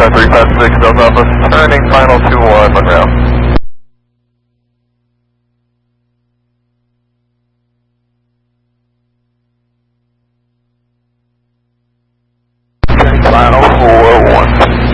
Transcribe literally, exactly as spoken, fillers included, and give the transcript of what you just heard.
three five six, Delta Alpha, turning final two one, Monroe.